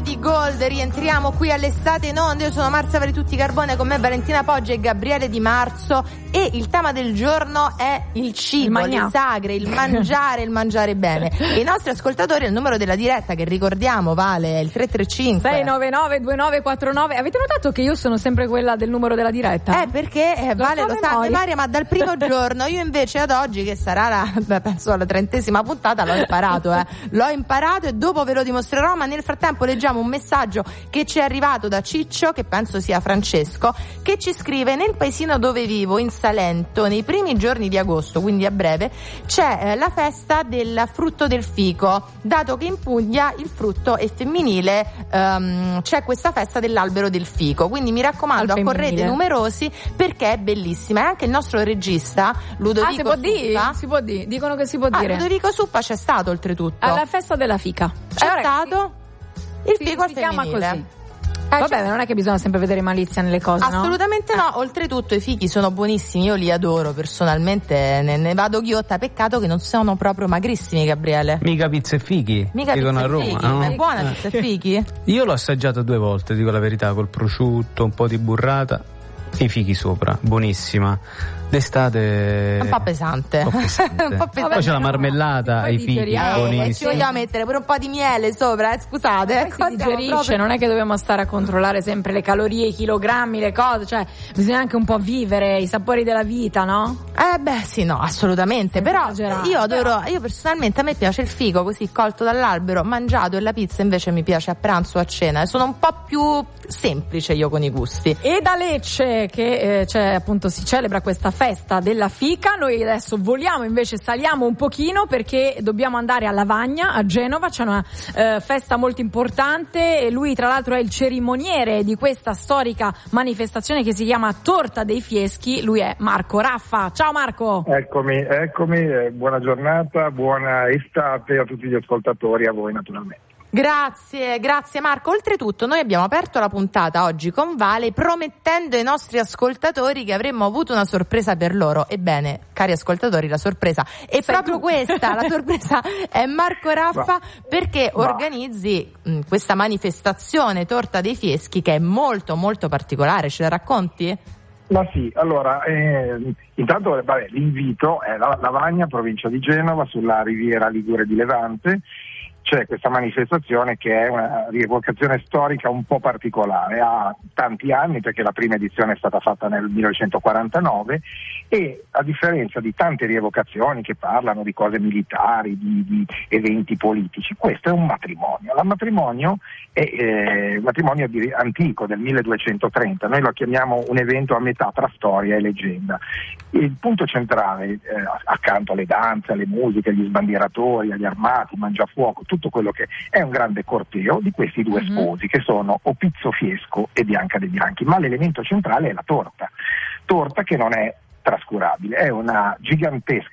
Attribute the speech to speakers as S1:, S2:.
S1: di Gold, rientriamo qui all'estate in onda. Io sono Marzia Varitutti Carbone, con me Valentina Poggi e Gabriele Di Marzo, e il tema del giorno è il cibo, le sagre, il mangiare bene. E i nostri ascoltatori, il numero della diretta, che ricordiamo vale, è il 335
S2: 699 2949. Avete notato che io sono sempre quella del numero della diretta?
S1: Perché Vale lo sa memoria, ma dal primo giorno. Io invece ad oggi, che sarà penso alla 30ª puntata, l'ho imparato e dopo ve lo dimostrerò. Ma nel frattempo leggiamo un messaggio che ci è arrivato da Ciccio, che penso sia Francesco, che ci scrive: nel paesino dove vivo, in Salento, nei primi giorni di agosto, quindi a breve, c'è la festa del frutto del fico. Dato che in Puglia il frutto è femminile, c'è questa festa dell'albero del fico, quindi mi raccomando, accorrete numerosi perché è bellissima. E anche il nostro regista Ludovico
S2: si può dire, dicono che si può dire.
S1: Ludovico Suppa c'è stato oltretutto
S2: alla festa della fica,
S1: c'è stato il fico al femminile.
S2: Così. Vabbè, non è che bisogna sempre vedere malizia nelle cose,
S1: assolutamente no. Oltretutto i fichi sono buonissimi, io li adoro personalmente, ne vado ghiotta. Peccato che non sono proprio magrissimi, Gabriele.
S3: Mica pizza e fichi, dicono a Roma, no?
S1: È buona pizza e fichi?
S3: Io l'ho assaggiato 2 volte, dico la verità, col prosciutto, un po' di burrata e i fichi sopra, buonissima. D'estate
S1: un po' pesante.
S3: Un po' pesante. Poi c'è la marmellata e i fichi buonissimi.
S1: Ci vogliamo mettere pure un po' di miele sopra, scusate.
S2: Si digerisce, non è che dobbiamo stare a controllare sempre le calorie, i chilogrammi, le cose, cioè bisogna anche un po' vivere i sapori della vita, no?
S1: Sì, no, assolutamente. Però io adoro, io personalmente, a me piace il fico così colto dall'albero, mangiato, e la pizza invece mi piace a pranzo o a cena, e sono un po' più semplice io con i gusti.
S2: E da Lecce, che appunto si celebra questa festa della fica, noi adesso voliamo, invece saliamo un pochino, perché dobbiamo andare a Lavagna, a Genova. C'è una festa molto importante, e lui tra l'altro è il cerimoniere di questa storica manifestazione che si chiama Torta dei Fieschi. Lui è Marco Raffa. Ciao Marco.
S4: Eccomi, buona giornata, buona estate a tutti gli ascoltatori, a voi naturalmente.
S1: Grazie Marco. Oltretutto noi abbiamo aperto la puntata oggi con Vale promettendo ai nostri ascoltatori che avremmo avuto una sorpresa per loro. Ebbene, cari ascoltatori, la sorpresa è proprio questa. La sorpresa è Marco Raffa, perché organizzi questa manifestazione Torta dei Fieschi, che è molto molto particolare. Ce la racconti?
S4: Ma sì, allora, intanto l'invito è Lavagna, provincia di Genova, sulla riviera Ligure di Levante. C'è questa manifestazione che è una rievocazione storica un po' particolare, ha tanti anni perché la prima edizione è stata fatta nel 1949, e a differenza di tante rievocazioni che parlano di cose militari, di eventi politici, questo è un matrimonio. Il matrimonio è un matrimonio antico del 1230, noi lo chiamiamo un evento a metà tra storia e leggenda. Il punto centrale, accanto alle danze, alle musiche, agli sbandieratori, agli armati, mangiafuoco, tutto quello che è un grande corteo di questi 2 sposi, che sono Opizio Fiesco e Bianca De Bianchi, ma l'elemento centrale è la torta che non è trascurabile, è una gigantesca